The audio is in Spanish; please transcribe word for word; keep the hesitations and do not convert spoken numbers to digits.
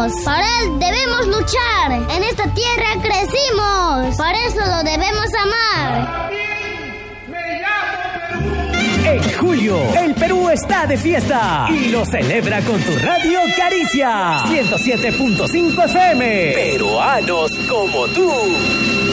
nacimos, para él debemos luchar. En esta tierra crecimos, por eso lo debemos amar. En julio, el Perú está de fiesta y lo celebra con tu radio Caricia ciento siete punto cinco F M. Peruanos como tú.